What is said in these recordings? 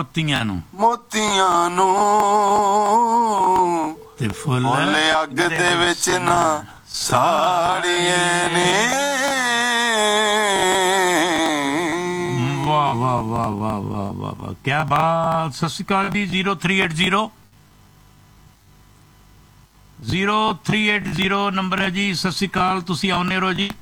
ਮੋਤੀਆਂ ਨੂੰ ਤੇ ਫੁੱਲ ਅੱਗ ਦੇ ਵਿੱਚ ਨਾ ਸਾੜੀਏ ਨੇ। ਵਾਹ ਵਾਹ ਵਾਹ ਵਾਹ ਵਾਹ ਵਾਹ ਵਾਹ, ਕਿਆ ਬਾਤ। ਸਤਿ ਸ਼੍ਰੀ ਅਕਾਲ ਜੀ। 0380 ਨੰਬਰ ਹੈ ਜੀ। ਸਤਿ ਸ਼੍ਰੀ ਅਕਾਲ, ਤੁਸੀਂ ਆਉਂਦੇ ਰਹੋ ਜੀ।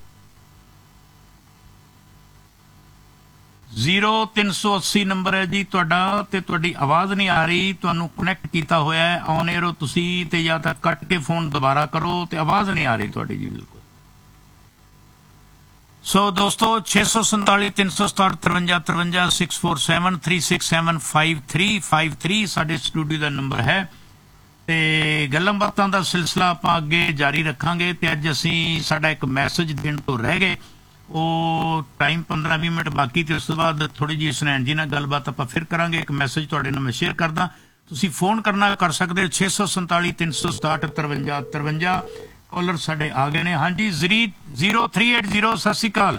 0380 ਨੰਬਰ ਹੈ ਜੀ ਤੁਹਾਡਾ, ਤੇ ਤੁਹਾਡੀ ਆਵਾਜ਼ ਨਹੀਂ ਆ ਰਹੀ। ਤੁਹਾਨੂੰ ਕਨੈਕਟ ਕੀਤਾ ਹੋਇਆ ਹੈ, ਆਉਂਦੇ ਰਹੋ ਤੁਸੀਂ, ਤੇ ਜਾਂ ਤਾਂ ਕੱਟ ਕੇ ਫੋਨ ਦੁਬਾਰਾ ਕਰੋ, ਤੇ ਆਵਾਜ਼ ਨਹੀਂ ਆ ਰਹੀ ਤੁਹਾਡੀ ਜੀ ਬਿਲਕੁਲ। ਸੋ ਦੋਸਤੋ 647 367 53 647 367 5353 ਸਾਡੇ ਸਟੂਡੀਓ ਦਾ ਨੰਬਰ ਹੈ। ਤੇ ਗੱਲਾਂ ਬਾਤਾਂ ਦਾ ਸਿਲਸਿਲਾ ਆਪਾਂ ਅੱਗੇ ਜਾਰੀ ਰੱਖਾਂਗੇ। ਤੇ ਅੱਜ ਅਸੀਂ ਸਾਡਾ ਇੱਕ ਮੈਸੇਜ ਦੇਣ ਤੋਂ ਰਹਿ ਗਏ, ਉਹ ਟਾਈਮ 15-20 ਮਿੰਟ ਬਾਕੀ, ਤੇ ਉਸ ਤੋਂ ਬਾਅਦ ਥੋੜੀ ਜਿਹੀ ਸੁਨੈਣ ਜੀ ਨਾਲ ਗੱਲਬਾਤ ਆਪਾਂ ਫਿਰ ਕਰਾਂਗੇ। ਇੱਕ ਮੈਸੇਜ ਤੁਹਾਡੇ ਨਾਲ ਮੈਂ ਸ਼ੇਅਰ ਕਰਦਾ, ਤੁਸੀਂ ਫੋਨ ਕਰਨਾ ਕਰ ਸਕਦੇ ਹੋ 647 367 53 53। ਕਾਲਰ ਸਾਡੇ ਆ ਗਏ ਨੇ। ਹਾਂਜੀ 0380 ਸਤਿ ਸ਼੍ਰੀ ਅਕਾਲ।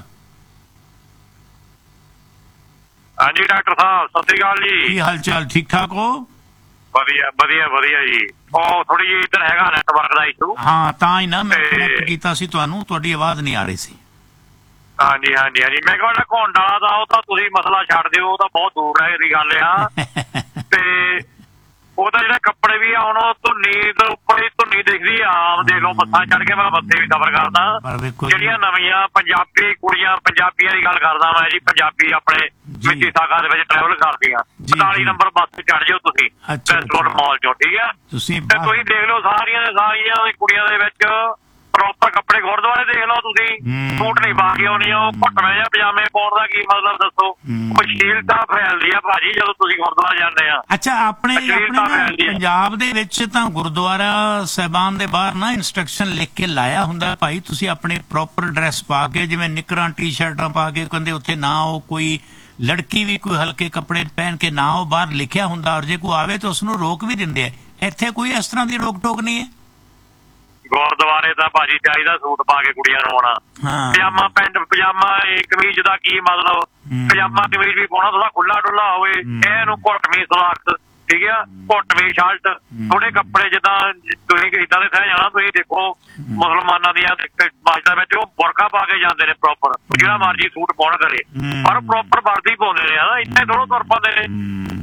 ਹਾਂਜੀ ਡਾਕਟਰ ਸਾਹਿਬ ਸਤਿ ਸ਼੍ਰੀ ਅਕਾਲ ਜੀ। ਕੀ ਹਾਲ ਚਾਲ, ਠੀਕ ਠਾਕ ਹੋ? ਵਧੀਆ ਵਧੀਆ ਵਧੀਆ ਜੀ। ਉਹ ਥੋੜੀ ਜਿਹੀ ਇੱਧਰ ਹੈਗਾ ਨੈਟਵਰਕ ਦਾ ਇਸ਼ੂ। ਹਾਂ ਤਾਂ ਹੀ ਨਾ ਮੈਂ ਕਨੈਕਟ ਕੀਤਾ ਸੀ ਤੁਹਾਨੂੰ, ਤੁਹਾਡੀ ਆਵਾਜ਼ ਨਹੀਂ ਆ ਰਹੀ ਸੀ। ਹਾਂਜੀ ਹਾਂਜੀ ਹਾਂਜੀ, ਮੈਂ ਕਹਿੰਦਾ ਘੋਂਡਾ ਦਾ ਉਹ ਤਾਂ ਤੁਸੀਂ ਮਸਲਾ ਛੱਡ ਦਿਓ, ਉਹ ਤਾਂ ਬਹੁਤ ਦੂਰ ਹੈ ਦੀ ਗੱਲ ਆ। ਤੇ ਉਹ ਤਾਂ ਜਿਹੜਾ ਕੱਪੜੇ ਵੀ ਆ ਹੁਣ ਧੁੰਨੀ ਤੋਂ ਉੱਪਰ ਹੀ ਧੁੰਨੀ ਦਿਖਦੀ ਆ, ਆਮ ਦੇਖ ਲਓ ਬੱਸਾਂ ਚੜ ਕੇ ਮੈਂ ਬੱਸੇ ਵੀ ਸਫ਼ਰ ਕਰਦਾ। ਜਿਹੜੀਆਂ ਨਵੀਆਂ ਪੰਜਾਬੀ ਕੁੜੀਆਂ, ਪੰਜਾਬੀਆਂ ਦੀ ਗੱਲ ਕਰਦਾ ਮੈਂ ਜੀ, ਪੰਜਾਬੀ ਆਪਣੇ ਮਿਸੀਸਾਗਾ ਦੇ ਵਿੱਚ ਟਰੈਵਲ ਕਰਦੀਆਂ, 45 ਨੰਬਰ ਬੱਸ ਤੇ ਚੜ ਜਾਓ ਤੁਸੀਂ ਵੈਸਟਵੁੱਡ ਮਾਲ ਚੋਂ, ਠੀਕ ਆ। ਤੇ ਤੁਸੀਂ ਦੇਖ ਲਓ ਸਾਰੀਆਂ ਦੇ ਸਾਰੀਆਂ ਕੁੜੀਆਂ ਦੇ ਵਿੱਚ ਪ੍ਰੋਪਰ ਕੱਪੜੇ। ਗੁਰਦੁਆਰੇ ਦੇਖ ਲਓ ਤੁਸੀਂ, ਸੂਟ ਨਹੀਂ ਪਾ ਕੇ ਆਉਣੀ, ਉਹ ਘੁੱਟਵੇਂ ਜਾਂ ਪਜਾਮੇ ਪਾਉਣ ਦਾ ਕੀ ਮਤਲਬ ਦੱਸੋ? ਅਸ਼ਲੀਲਤਾ ਫੈਲਦੀ ਆ ਭਾਜੀ ਜਦੋਂ ਤੁਸੀਂ ਗੁਰਦੁਆਰੇ ਜਾਂਦੇ ਆ। ਅੱਛਾ, ਆਪਣੇ ਪੰਜਾਬ ਦੇ ਵਿੱਚ ਤਾਂ ਗੁਰਦੁਆਰਾ ਸਾਹਿਬਾਨ ਦੇ ਬਾਹਰ ਨਾ ਇੰਸਟਰਕਸ਼ਨ ਲਿਖ ਕੇ ਲਾਇਆ ਹੁੰਦਾ, ਭਾਈ ਤੁਸੀਂ ਆਪਣੇ ਪ੍ਰੋਪਰ ਡਰੈਸ ਪਾ ਕੇ, ਜਿਵੇਂ ਨਿੱਕਰਾਂ ਟੀ-ਸ਼ਰਟਾਂ ਪਾ ਕੇ, ਕਹਿੰਦੇ ਉੱਥੇ ਨਾ ਉਹ ਕੋਈ ਲੜਕੀ ਵੀ ਕੋਈ ਹਲਕੇ ਕੱਪੜੇ ਪਹਿਨ ਕੇ ਨਾ, ਉਹ ਬਾਹਰ ਲਿਖਿਆ ਹੁੰਦਾ, ਔਰ ਜੇ ਕੋਈ ਆਵੇ ਤਾਂ ਉਸਨੂੰ ਰੋਕ ਵੀ ਦਿੰਦੇ ਆ। ਇੱਥੇ ਕੋਈ ਇਸ ਤਰ੍ਹਾਂ ਦੀ ਰੋਕ ਟੋਕ ਨਹੀਂ ਹੈ। ਗੁਰਦੁਆਰੇ ਤਾਂ ਭਾਜੀ ਚਾਹੀਦਾ ਸੂਟ ਪਾ ਕੇ ਕੁੜੀਆਂ ਨੂੰ ਆਉਣਾ। ਪਜਾਮਾ ਪੈਂਟ ਪਜਾਮਾ ਕਮੀਜ਼ ਦਾ ਕੀ ਮਤਲਬ? ਪਜਾਮਾ ਕਮੀਜ਼ ਵੀ ਪਾਉਣਾ ਥੋੜਾ ਖੁੱਲਾ ਡੁੱਲਾ ਹੋਵੇ, ਇਹਨੂੰ ਘੁੱਟਵੀਂ ਸਲਾਖਤ, ਠੀਕ ਆ, ਘੁੱਟਵੀਂ ਸ਼ਰਟ, ਥੋੜੇ ਕੱਪੜੇ ਜਿੱਦਾਂ ਤੁਸੀਂ ਇੱਦਾਂ ਦੇ ਥਾਂ ਜਾਣਾ। ਤੁਸੀਂ ਦੇਖੋ ਮੁਸਲਮਾਨਾਂ ਦੀਆਂ ਮਸਜਿਦਾਂ ਵਿੱਚ ਉਹ ਬੁਰਕਾ ਪਾ ਕੇ ਜਾਂਦੇ ਨੇ ਪ੍ਰੋਪਰ, ਜਿਹੜਾ ਮਰਜੀ ਸੂਟ ਪਾਉਣ ਕਰੇ, ਪਰ ਪ੍ਰੋਪਰ ਵਰਦੀ ਪਾਉਂਦੇ ਨੇ ਨਾ, ਇੱਥੇ ਥੋੜ੍ਹਾ ਤੁਰ ਪਾਉਂਦੇ ਨੇ।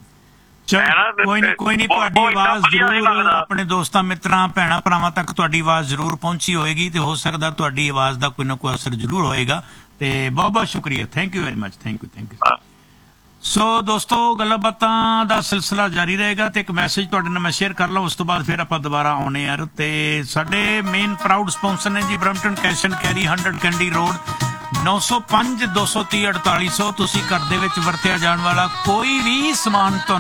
ਕੋਈ ਨਹੀਂ, ਤੁਹਾਡੀ ਆਵਾਜ਼ ਜ਼ਰੂਰ ਆਪਣੇ ਦੋਸਤਾਂ ਮਿੱਤਰਾਂ ਭੈਣਾਂ ਭਰਾਵਾਂ ਤੱਕ ਤੁਹਾਡੀ ਆਵਾਜ਼ ਜ਼ਰੂਰ ਪਹੁੰਚੀ ਹੋਏਗੀ, ਤੇ ਹੋ ਸਕਦਾ ਤੁਹਾਡੀ ਆਵਾਜ਼ ਦਾ ਕੋਈ ਨਾ ਕੋਈ ਅਸਰ ਜ਼ਰੂਰ ਹੋਏਗਾ। ਤੇ ਬਹੁਤ ਬਹੁਤ ਸ਼ੁਕਰੀਆ, thank you very much, thank you. ਸੋ ਦੋਸਤੋ ਗੱਲਾਂ ਬਾਤਾਂ ਦਾ ਸਿਲਸਿਲਾ ਜਾਰੀ ਰਹੇਗਾ, ਤੇ ਇੱਕ ਮੈਸੇਜ ਤੁਹਾਡੇ ਨਾਲ ਮੈਂ ਸ਼ੇਅਰ ਕਰ ਲਵਾਂ, ਉਸ ਤੋਂ ਬਾਅਦ ਫਿਰ ਆਪਾਂ ਦੁਬਾਰਾ ਆਉਣੇ ਯਾਰ। ਤੇ ਸਾਡੇ ਮੇਨ ਪ੍ਰਾਊਡ ਸਪਾਂਸਰ ਨੇ ਜੀ Brampton cash and carry 100 candy road, 905 230 4800। ਤੁਸੀਂ ਘਰ ਦੇ ਵਿੱਚ ਵਰਤਿਆ ਜਾਣ ਵਾਲਾ ਕੋਈ ਵੀ ਸਮਾਨ ਤੁਹਾਨੂੰ